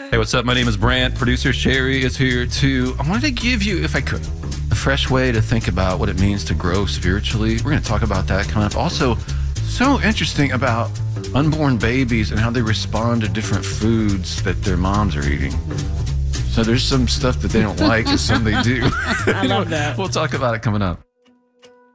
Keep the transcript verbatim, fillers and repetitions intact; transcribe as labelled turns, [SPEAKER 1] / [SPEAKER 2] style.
[SPEAKER 1] Hey, what's up? My name is Brant. Producer Sherry is here too. I wanted to give you, if I could, a fresh way to think about what it means to grow spiritually. We're going to talk about that coming up. Also, so interesting about unborn babies and how they respond to different foods that their moms are eating. So there's some stuff that they don't like and some they do.
[SPEAKER 2] I love that.
[SPEAKER 1] We'll talk about it coming up.